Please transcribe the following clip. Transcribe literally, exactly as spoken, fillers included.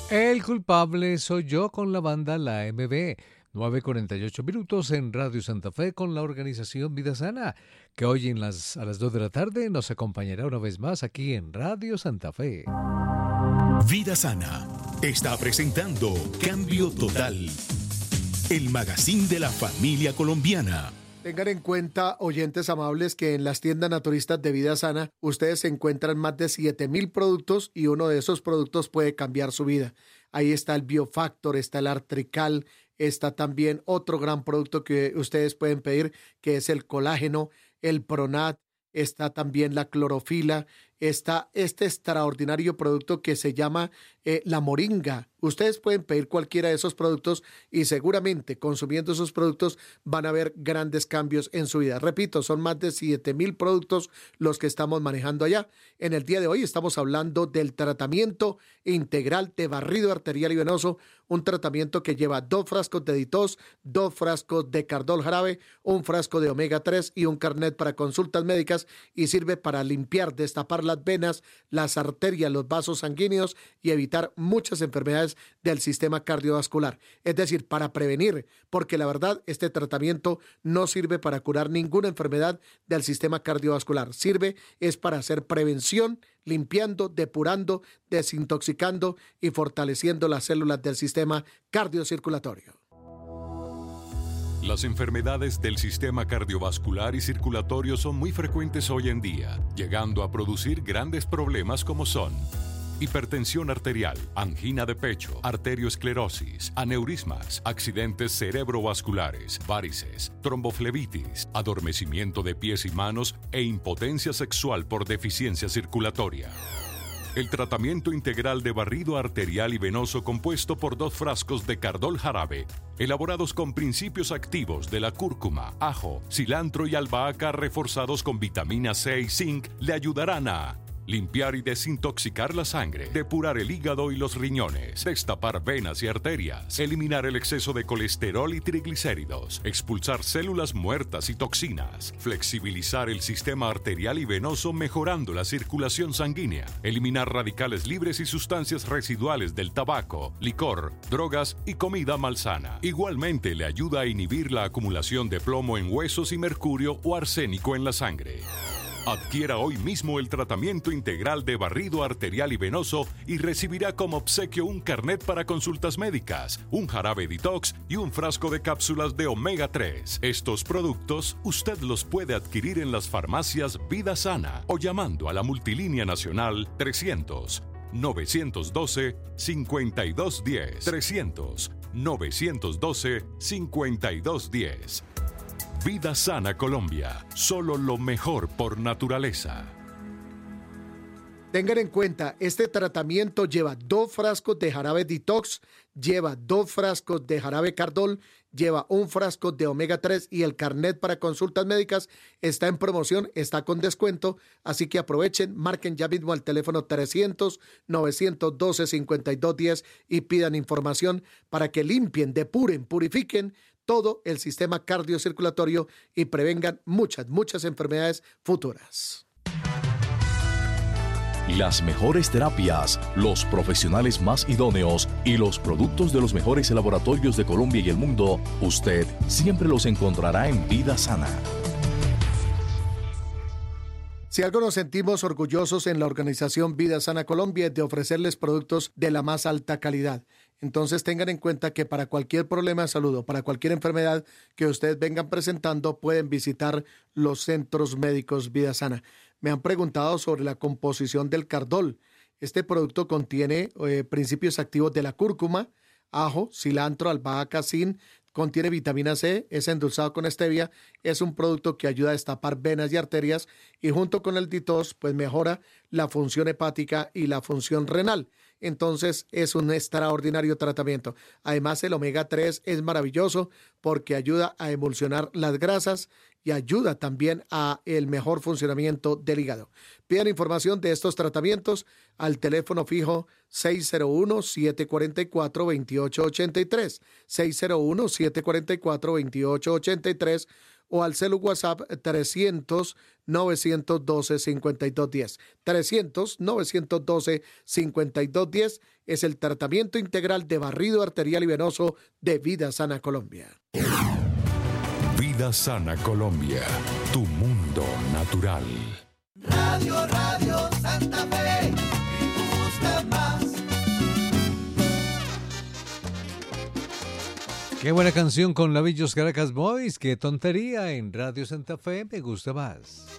El culpable soy yo con la banda La M B. nueve cuarenta y ocho minutos en Radio Santa Fe con la organización Vida Sana, que hoy en las, a las dos de la tarde nos acompañará una vez más aquí en Radio Santa Fe. Vida Sana está presentando Cambio Total, el magazine de la familia colombiana. Tengan en cuenta, oyentes amables, que en las tiendas naturistas de Vida Sana ustedes encuentran más de siete mil productos y uno de esos productos puede cambiar su vida. Ahí está el Biofactor, está el Artrical, está también otro gran producto que ustedes pueden pedir, que es el colágeno, el Pronat, está también la clorofila, está este extraordinario producto que se llama eh, la moringa. Ustedes pueden pedir cualquiera de esos productos y seguramente consumiendo esos productos van a ver grandes cambios en su vida. Repito, son más de siete mil productos los que estamos manejando allá. En el día de hoy estamos hablando del tratamiento integral de barrido arterial y venoso, un tratamiento que lleva dos frascos de Ditos, dos frascos de Cardol jarabe, un frasco de omega tres y un carnet para consultas médicas y sirve para limpiar, destapar las venas, las arterias, los vasos sanguíneos y evitar muchas enfermedades del sistema cardiovascular. Es decir, para prevenir, porque la verdad este tratamiento no sirve para curar ninguna enfermedad del sistema cardiovascular. Sirve es para hacer prevención, limpiando, depurando, desintoxicando y fortaleciendo las células del sistema cardiocirculatorio. Las enfermedades del sistema cardiovascular y circulatorio son muy frecuentes hoy en día, llegando a producir grandes problemas como son hipertensión arterial, angina de pecho, arteriosclerosis, aneurismas, accidentes cerebrovasculares, varices, tromboflebitis, adormecimiento de pies y manos e impotencia sexual por deficiencia circulatoria. El tratamiento integral de barrido arterial y venoso compuesto por dos frascos de Cardol jarabe, elaborados con principios activos de la cúrcuma, ajo, cilantro y albahaca reforzados con vitamina C y zinc, le ayudarán a limpiar y desintoxicar la sangre, depurar el hígado y los riñones, destapar venas y arterias, eliminar el exceso de colesterol y triglicéridos, expulsar células muertas y toxinas, flexibilizar el sistema arterial y venoso mejorando la circulación sanguínea, eliminar radicales libres y sustancias residuales del tabaco, licor, drogas y comida malsana. Igualmente le ayuda a inhibir la acumulación de plomo en huesos y mercurio o arsénico en la sangre. Adquiera hoy mismo el tratamiento integral de barrido arterial y venoso y recibirá como obsequio un carnet para consultas médicas, un jarabe detox y un frasco de cápsulas de omega tres. Estos productos usted los puede adquirir en las farmacias Vida Sana o llamando a la multilínea nacional trescientos, novecientos doce, cincuenta y dos diez. trescientos, novecientos doce, cincuenta y dos diez. Vida Sana Colombia, solo lo mejor por naturaleza. Tengan en cuenta, este tratamiento lleva dos frascos de jarabe detox, lleva dos frascos de jarabe Cardol, lleva un frasco de omega tres y el carnet para consultas médicas está en promoción, está con descuento, así que aprovechen, marquen ya mismo al teléfono trescientos, novecientos doce, cincuenta y dos diez y pidan información para que limpien, depuren, purifiquen todo el sistema cardiocirculatorio y prevengan muchas, muchas enfermedades futuras. Las mejores terapias, los profesionales más idóneos y los productos de los mejores laboratorios de Colombia y el mundo, usted siempre los encontrará en Vida Sana. Si algo nos sentimos orgullosos en la organización Vida Sana Colombia es de ofrecerles productos de la más alta calidad. Entonces tengan en cuenta que para cualquier problema de salud o para cualquier enfermedad que ustedes vengan presentando pueden visitar los centros médicos Vida Sana. Me han preguntado sobre la composición del Cardol. Este producto contiene eh, principios activos de la cúrcuma, ajo, cilantro, albahaca, zinc, contiene vitamina C, es endulzado con stevia, es un producto que ayuda a destapar venas y arterias y junto con el Ditos pues mejora la función hepática y la función renal. Entonces es un extraordinario tratamiento. Además el omega tres es maravilloso porque ayuda a emulsionar las grasas y ayuda también a el mejor funcionamiento del hígado. Pidan información de estos tratamientos al teléfono fijo seis cero uno, siete cuatro cuatro, dos ocho ocho tres, seis cero uno, siete cuatro cuatro, dos ocho ocho tres o al celu WhatsApp trescientos, novecientos doce, cincuenta y dos diez. trescientos, novecientos doce, cincuenta y dos diez es el tratamiento integral de barrido arterial y venoso de Vida Sana Colombia. Vida Sana Colombia, tu mundo natural. Radio, Radio Santa Fe, me gusta más. Qué buena canción con Lavillos Caracas Boys, qué tontería en Radio Santa Fe, me gusta más.